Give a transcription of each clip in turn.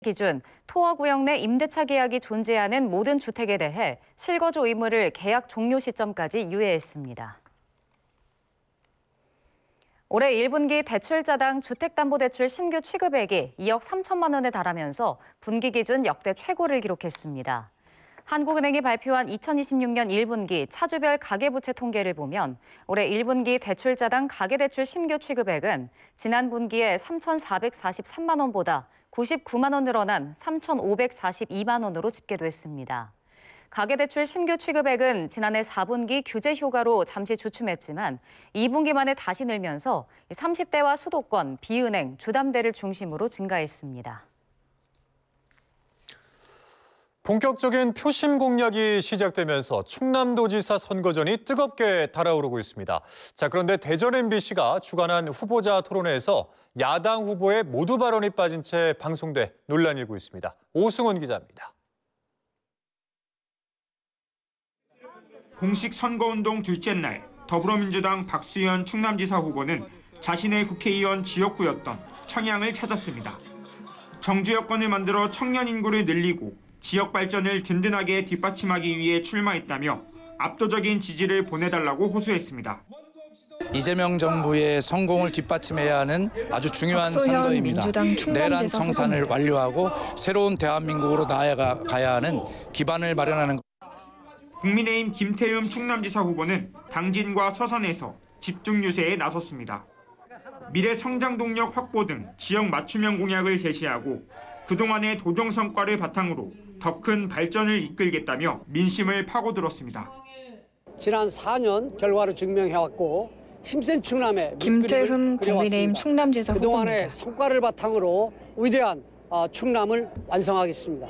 기준 토어구역 내 임대차 계약이 존재하는 모든 주택에 대해 실거주 의무를 계약 종료 시점까지 유예했습니다. 올해 1분기 대출자당 주택담보대출 신규 취급액이 2억 3천만 원에 달하면서 분기 기준 역대 최고를 기록했습니다. 한국은행이 발표한 2026년 1분기 차주별 가계부채 통계를 보면 올해 1분기 대출자당 가계대출 신규 취급액은 지난 분기에 3,443만 원보다 99만 원 늘어난 3,542만 원으로 집계됐습니다. 가계대출 신규 취급액은 지난해 4분기 규제 효과로 잠시 주춤했지만 2분기 만에 다시 늘면서 30대와 수도권, 비은행, 주담대를 중심으로 증가했습니다. 본격적인 표심 공략이 시작되면서 충남도지사 선거전이 뜨겁게 달아오르고 있습니다. 그런데 대전 MBC가 주관한 후보자 토론회에서 야당 후보의 모두 발언이 빠진 채 방송돼 논란이 일고 있습니다. 오승훈 기자입니다. 공식 선거운동 둘째 날, 더불어민주당 박수현 충남지사 후보는 자신의 국회의원 지역구였던 청양을 찾았습니다. 정주 여건을 만들어 청년 인구를 늘리고 지역 발전을 든든하게 뒷받침하기 위해 출마했다며 압도적인 지지를 보내달라고 호소했습니다. 이재명 정부의 성공을 뒷받침해야 하는 아주 중요한 선거입니다. 내란 청산을 완료하고 새로운 대한민국으로 나아가야 하는 기반을 마련하는 것. 국민의힘 김태흠 충남지사 후보는 당진과 서산에서 집중 유세에 나섰습니다. 미래 성장 동력 확보 등 지역 맞춤형 공약을 제시하고 그동안의 도정 성과를 바탕으로 더 큰 발전을 이끌겠다며 민심을 파고들었습니다. 지난 4년 결과를 증명해왔고 힘센 충남의 김태흠 국민의힘 충남지사 후보입니다. 그동안의 성과를 바탕으로 위대한 충남을 완성하겠습니다.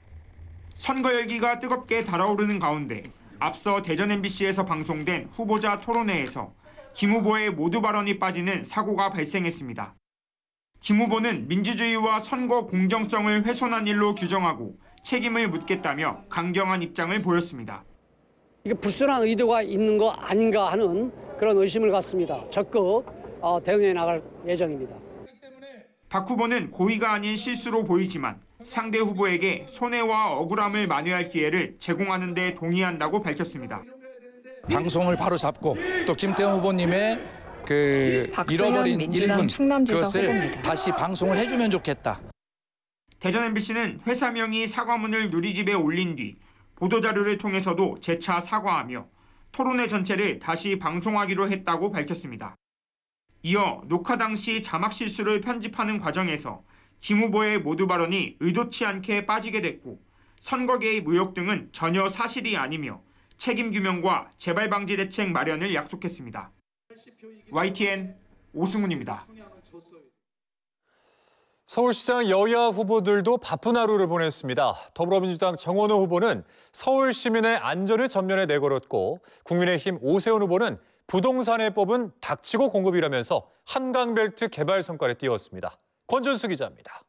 선거 열기가 뜨겁게 달아오르는 가운데 앞서 대전 MBC에서 방송된 후보자 토론회에서 김 후보의 모두 발언이 빠지는 사고가 발생했습니다. 김 후보는 민주주의와 선거 공정성을 훼손한 일로 규정하고 책임을 묻겠다며 강경한 입장을 보였습니다. 이게 불순한 의도가 있는 거 아닌가 하는 그런 의심을 갖습니다. 적극 대응해 나갈 예정입니다. 박 후보는 고의가 아닌 실수로 보이지만 상대 후보에게 손해와 억울함을 만회할 기회를 제공하는 데 동의한다고 밝혔습니다. 방송을 바로 잡고 또 김태형 후보님의 잃어버린 1분 그것을 후보입니다. 다시 방송을 해주면 좋겠다. 대전 MBC는 회사명이 사과문을 누리집에 올린 뒤 보도자료를 통해서도 재차 사과하며 토론회 전체를 다시 방송하기로 했다고 밝혔습니다. 이어 녹화 당시 자막 실수를 편집하는 과정에서 김 후보의 모두 발언이 의도치 않게 빠지게 됐고 선거 개입 의혹 등은 전혀 사실이 아니며 책임 규명과 재발 방지 대책 마련을 약속했습니다. YTN 오승훈입니다. 서울시장 여야 후보들도 바쁜 하루를 보냈습니다. 더불어민주당 정원호 후보는 서울 시민의 안전을 전면에 내걸었고 국민의힘 오세훈 후보는 부동산에 뽑은 닥치고 공급이라면서 한강벨트 개발 성과를 띄웠습니다. 권준수 기자입니다.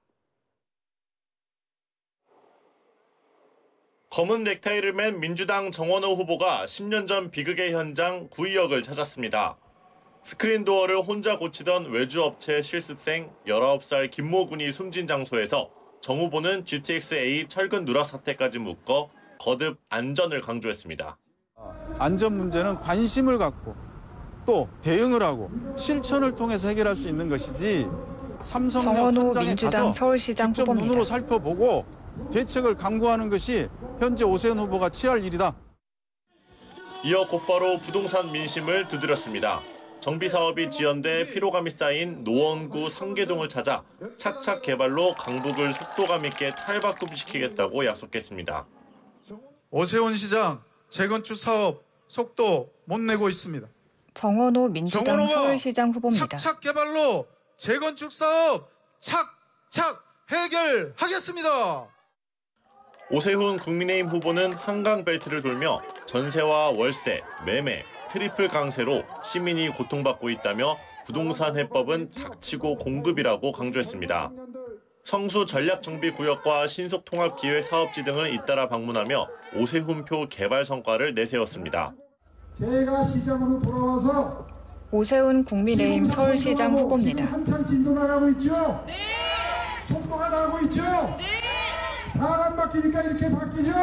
검은 넥타이를 맨 민주당 정원호 후보가 10년 전 비극의 현장 구의역을 찾았습니다. 스크린 도어를 혼자 고치던 외주업체 실습생 19살 김모 군이 숨진 장소에서 정 후보는 GTX-A 철근 누락 사태까지 묶어 거듭 안전을 강조했습니다. 안전 문제는 관심을 갖고 또 대응을 하고 실천을 통해서 해결할 수 있는 것이지 삼성역 현장에 가서 서울시장 직접 후보입니다. 눈으로 살펴보고 대책을 강구하는 것이 현재 오세훈 후보가 취할 일이다. 이어 곧바로 부동산 민심을 두드렸습니다. 정비사업이 지연돼 피로감이 쌓인 노원구 상계동을 찾아 착착 개발로 강북을 속도감 있게 탈바꿈시키겠다고 약속했습니다. 오세훈 시장 재건축 사업 속도 못 내고 있습니다. 정원호 민주당 서울시장 후보입니다. 착착 개발로 재건축 사업 착착 해결하겠습니다. 오세훈 국민의힘 후보는 한강벨트를 돌며 전세와 월세, 매매, 트리플 강세로 시민이 고통받고 있다며 부동산 해법은 닥치고 공급이라고 강조했습니다. 성수 전략정비구역과 신속통합기획 사업지 등을 잇따라 방문하며 오세훈표 개발 성과를 내세웠습니다. 제가 시장으로 돌아와서 오세훈 국민의힘 서울시장 후보입니다. 한참 진도 나가고 있죠? 네! 속도가 나고 있죠? 사람 바뀌니까 이렇게 바뀌죠?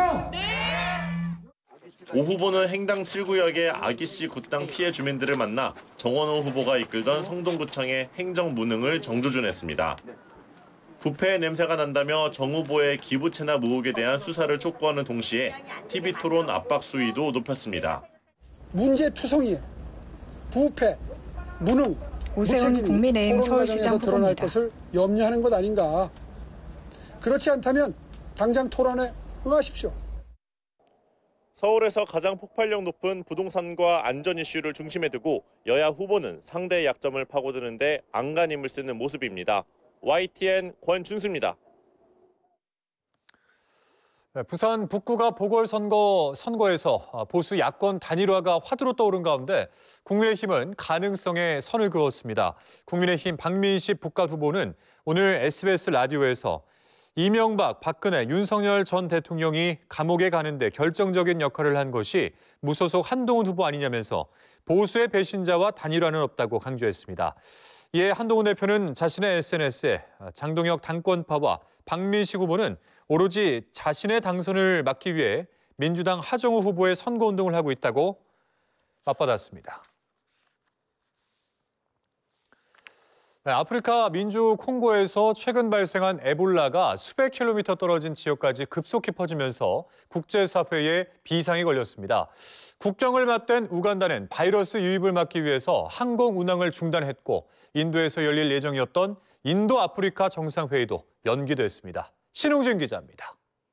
오 후보는 행당 7구역의 아기씨 굿당 피해 주민들을 만나 정원호 후보가 이끌던 성동구청의 행정무능을 정조준했습니다. 부패의 냄새가 난다며 정 후보의 기부채나 무혹에 대한 수사를 촉구하는 동시에 TV토론 압박 수위도 높였습니다. 문제투성이에 부패, 무능, 오세훈 무책임이 국민의힘 토론 과정에서 서울시장 드러날 후보입니다. 것을 염려하는 것 아닌가. 그렇지 않다면 당장 토론에 응하십시오. 서울에서 가장 폭발력 높은 부동산과 안전 이슈를 중심에 두고 여야 후보는 상대의 약점을 파고드는데 안간힘을 쓰는 모습입니다. YTN 권준수입니다. 부산 북구가 보궐선거에서 보수 야권 단일화가 화두로 떠오른 가운데 국민의힘은 가능성에 선을 그었습니다. 국민의힘 박민식 북가 후보는 오늘 SBS 라디오에서 이명박, 박근혜, 윤석열 전 대통령이 감옥에 가는데 결정적인 역할을 한 것이 무소속 한동훈 후보 아니냐면서 보수의 배신자와 단일화는 없다고 강조했습니다. 이에 한동훈 대표는 자신의 SNS에 장동혁 당권파와 박민식 후보는 오로지 자신의 당선을 막기 위해 민주당 하정우 후보의 선거운동을 하고 있다고 맞받았습니다. 아프리카 민주 콩고에서 최근 발생한 에볼라가 수백 킬로미터 떨어진 지역까지 급속히 퍼지면서 국제사회에 비상이 걸렸습니다. 국경을 맞댄 우간다는 바이러스 유입을 막기 위해서 항공 운항을 중단했고 인도에서 열릴 예정이었던 인도 아프리카 정상회의도 연기됐습니다. 신웅진 기자입니다.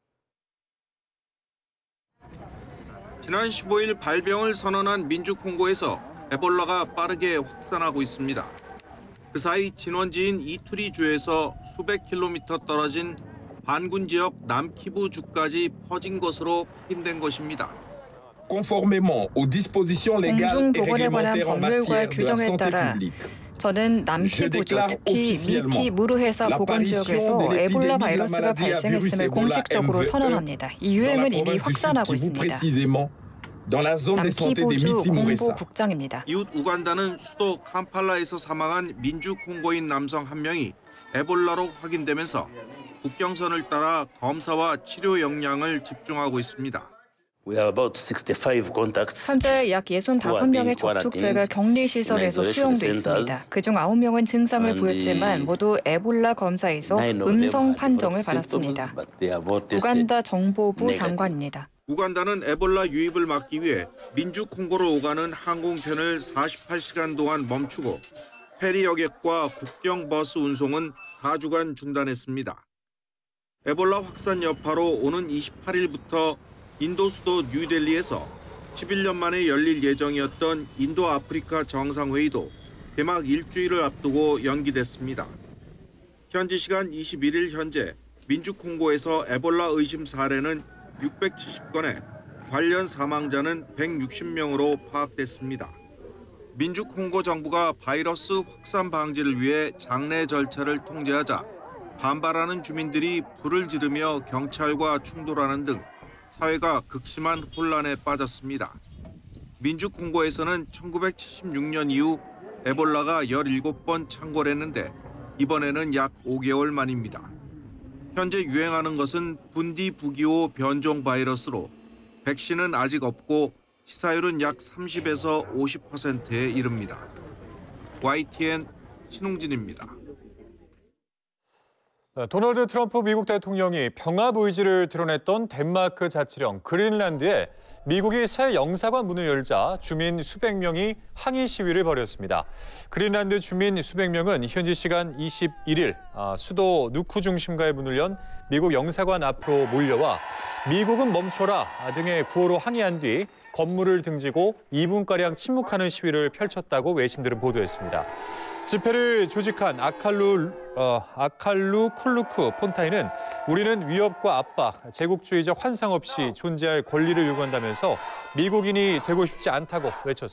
지난 15일 발병을 선언한 민주 콩고에서 에볼라가 빠르게 확산하고 있습니다. 그 사이 진원지인 이투리주에서 수백 킬로미터 떨어진 반군 지역 남키부주까지 퍼진 것으로 확인된 것입니다. Conformément aux dispositions légales et réglementaires en matière de la santé publique. 저는 남키부주, 특히 미키 무르헤사 보건지역에서 에볼라 바이러스가 발생했음을 공식적으로 선언합니다. 이 유행은 이미 확산하고 있습니다. 남키부주 공보국장입니다. 이웃 우간다는 수도 캄팔라에서 사망한 민주 콩고인 남성 한 명이 에볼라로 확인되면서 국경선을 따라 검사와 치료 역량을 집중하고 있습니다. 현재 약 65명의 접촉자가 격리시설에서 수용돼 있습니다. 그중 9명은 증상을 보였지만 모두 에볼라 검사에서 음성 판정을 받았습니다. 우간다 정보부 장관입니다. 우간다는 에볼라 유입을 막기 위해 민주 콩고로 오가는 항공편을 48시간 동안 멈추고 페리 여객과 국경 버스 운송은 4주간 중단했습니다. 에볼라 확산 여파로 오는 28일부터 인도 수도 뉴델리에서 11년 만에 열릴 예정이었던 인도 아프리카 정상회의도 개막 일주일을 앞두고 연기됐습니다. 현지 시간 21일 현재 민주 콩고에서 에볼라 의심 사례는 670건에 관련 사망자는 160명으로 파악됐습니다. 민주 콩고 정부가 바이러스 확산 방지를 위해 장례 절차를 통제하자 반발하는 주민들이 불을 지르며 경찰과 충돌하는 등 사회가 극심한 혼란에 빠졌습니다. 민주 콩고에서는 1976년 이후 에볼라가 17번 창궐했는데 이번에는 약 5개월 만입니다. 현재 유행하는 것은 분디부기호 변종 바이러스로 백신은 아직 없고 치사율은 약 30에서 50%에 이릅니다. YTN 신웅진입니다. 도널드 트럼프 미국 대통령이 병합 의지를 드러냈던 덴마크 자치령 그린란드에 미국이 새 영사관 문을 열자 주민 수백 명이 항의 시위를 벌였습니다. 그린란드 주민 수백 명은 현지 시간 21일 수도 누쿠 중심가에 문을 연 미국 영사관 앞으로 몰려와 미국은 멈춰라 등의 구호로 항의한 뒤 건물을 등지고 2분가량 침묵하는 시위를 펼쳤다고 외신들은 보도했습니다. 집회를 조직한 아칼루 쿨루크 폰타이는 우리는 위협과 압박, 제국주의적 환상 없이 존재할 권리를 요구한다면서 미국인이 되고 싶지 않다고 외쳤습니다.